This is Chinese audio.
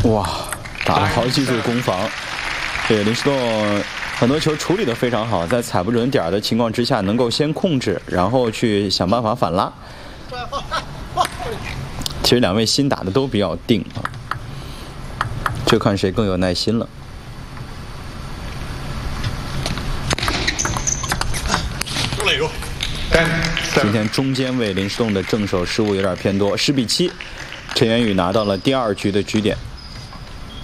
哇，打了好几组攻防。这个林诗栋很多球处理得非常好，在踩不准点的情况之下，能够先控制，然后去想办法反拉。其实两位新打的都比较定啊，就看谁更有耐心了。今天中间位林诗栋的正手失误有点偏多，10比7，陈元宇拿到了第2局的局点。